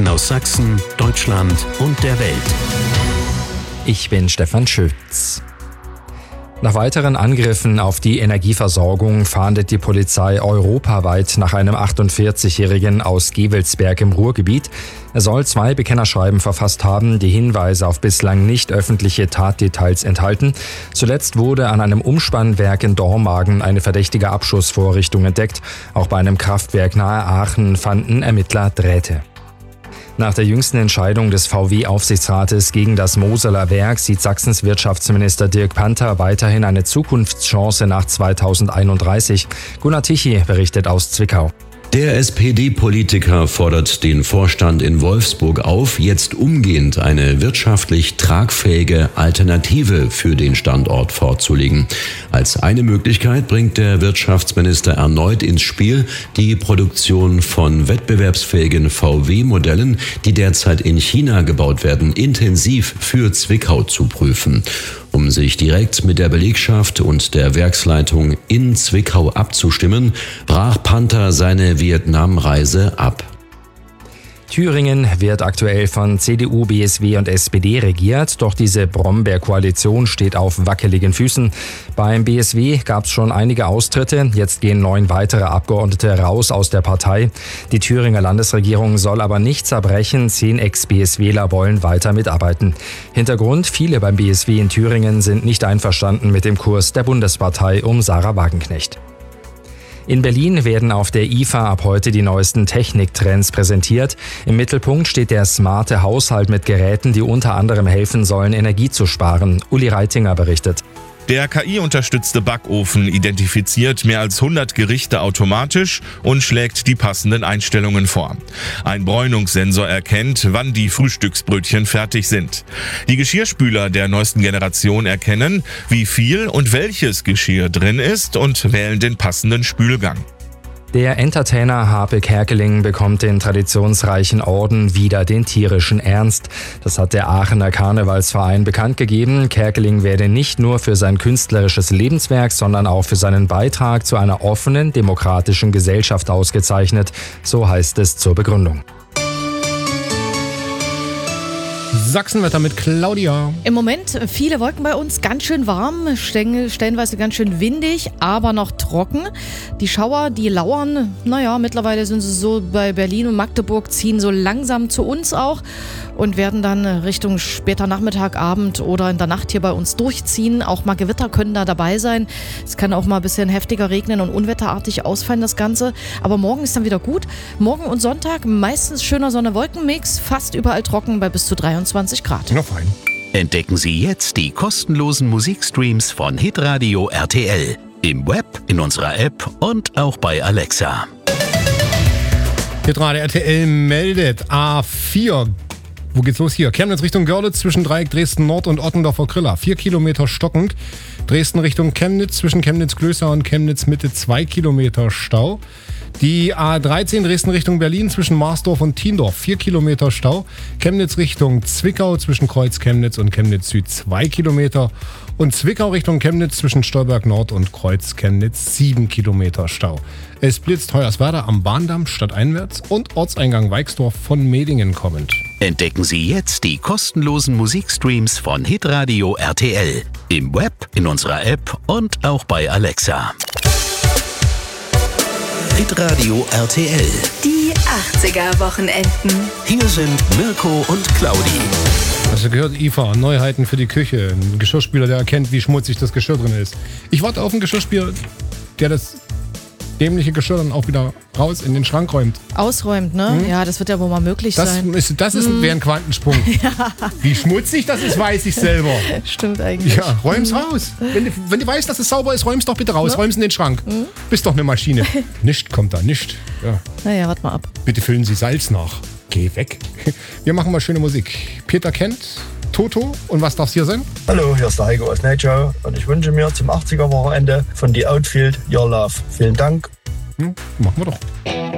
Nachrichten aus Sachsen, Deutschland und der Welt. Ich bin Stefan Schütz. Nach weiteren Angriffen auf die Energieversorgung fahndet die Polizei europaweit nach einem 48-Jährigen aus Gevelsberg im Ruhrgebiet. Er soll 2 Bekennerschreiben verfasst haben, die Hinweise auf bislang nicht öffentliche Tatdetails enthalten. Zuletzt wurde an einem Umspannwerk in Dormagen eine verdächtige Abschussvorrichtung entdeckt. Auch bei einem Kraftwerk nahe Aachen fanden Ermittler Drähte. Nach der jüngsten Entscheidung des VW-Aufsichtsrates gegen das Moseler Werk sieht Sachsens Wirtschaftsminister Dirk Panther weiterhin eine Zukunftschance nach 2031. Gunnar Tichy berichtet aus Zwickau. Der SPD-Politiker fordert den Vorstand in Wolfsburg auf, jetzt umgehend eine wirtschaftlich tragfähige Alternative für den Standort vorzulegen. Als eine Möglichkeit bringt der Wirtschaftsminister erneut ins Spiel, die Produktion von wettbewerbsfähigen VW-Modellen, die derzeit in China gebaut werden, intensiv für Zwickau zu prüfen. Um sich direkt mit der Belegschaft und der Werksleitung in Zwickau abzustimmen, brach Panther seine Vietnamreise ab. Thüringen wird aktuell von CDU, BSW und SPD regiert, doch diese Brombeer-Koalition steht auf wackeligen Füßen. Beim BSW gab es schon einige Austritte, jetzt gehen 9 weitere Abgeordnete raus aus der Partei. Die Thüringer Landesregierung soll aber nicht zerbrechen, 10 Ex-BSWler wollen weiter mitarbeiten. Hintergrund: viele beim BSW in Thüringen sind nicht einverstanden mit dem Kurs der Bundespartei um Sarah Wagenknecht. In Berlin werden auf der IFA ab heute die neuesten Techniktrends präsentiert. Im Mittelpunkt steht der smarte Haushalt mit Geräten, die unter anderem helfen sollen, Energie zu sparen. Uli Reitinger berichtet. Der KI-unterstützte Backofen identifiziert mehr als 100 Gerichte automatisch und schlägt die passenden Einstellungen vor. Ein Bräunungssensor erkennt, wann die Frühstücksbrötchen fertig sind. Die Geschirrspüler der neuesten Generation erkennen, wie viel und welches Geschirr drin ist und wählen den passenden Spülgang. Der Entertainer Harpe Kerkeling bekommt den traditionsreichen Orden Wider den tierischen Ernst. Das hat der Aachener Karnevalsverein bekannt gegeben. Kerkeling werde nicht nur für sein künstlerisches Lebenswerk, sondern auch für seinen Beitrag zu einer offenen, demokratischen Gesellschaft ausgezeichnet. So heißt es zur Begründung. Sachsenwetter mit Claudia. Im Moment viele Wolken bei uns, ganz schön warm, stellenweise ganz schön windig, aber noch trocken. Die Schauer, die lauern, mittlerweile sind sie so bei Berlin und Magdeburg, ziehen so langsam zu uns auch und werden dann Richtung später Nachmittag, Abend oder in der Nacht hier bei uns durchziehen. Auch mal Gewitter können da dabei sein. Es kann auch mal ein bisschen heftiger regnen und unwetterartig ausfallen das Ganze. Aber morgen ist dann wieder gut. Morgen und Sonntag meistens schöner Sonne-Wolken-Mix, fast überall trocken bei bis zu 23 Grad. Na fein. Entdecken Sie jetzt die kostenlosen Musikstreams von Hitradio RTL. Im Web, in unserer App und auch bei Alexa. Hitradio RTL meldet A4. Wo geht's los hier? Chemnitz Richtung Görlitz zwischen Dreieck Dresden Nord und Ottendorfer Griller. 4 Kilometer stockend. Dresden Richtung Chemnitz zwischen Chemnitz-Klößer und Chemnitz Mitte 2 Kilometer Stau. Die A13 Dresden Richtung Berlin zwischen Marsdorf und Tiendorf 4 Kilometer Stau. Chemnitz Richtung Zwickau zwischen Kreuz Chemnitz und Chemnitz Süd 2 Kilometer. Und Zwickau Richtung Chemnitz zwischen Stolberg Nord und Kreuz Chemnitz 7 Kilometer Stau. Es blitzt Hoyerswerda am Bahndamm stadteinwärts und Ortseingang Weixdorf von Medingen kommend. Entdecken Sie jetzt die kostenlosen Musikstreams von Hitradio RTL. Im Web, in unserer App und auch bei Alexa. Hitradio RTL. Die 80er-Wochenenden. Hier sind Mirko und Claudi. Hast du gehört, IFA, Neuheiten für die Küche. Ein Geschirrspüler, der erkennt, wie schmutzig das Geschirr drin ist. Ich warte auf einen Geschirrspüler, der das dämliche Geschirr dann auch wieder raus in den Schrank räumt. Ausräumt, ne? Ja, das wird ja wohl mal möglich sein. Das wäre ein Quantensprung. Ja. Wie schmutzig das ist, weiß ich selber. Stimmt eigentlich. Ja, räum's raus. Wenn du weißt, dass es sauber ist, räum's doch bitte raus. Räum's in den Schrank. Bist doch eine Maschine. Nicht kommt da, nicht. Ja. Naja, warte mal ab. Bitte füllen Sie Salz nach. Geh weg. Wir machen mal schöne Musik. Peter Kent, Toto und was darf's hier sein? Hallo, hier ist der Heiko aus Nature und ich wünsche mir zum 80er-Wochenende von The Outfield Your Love. Vielen Dank. Machen wir doch.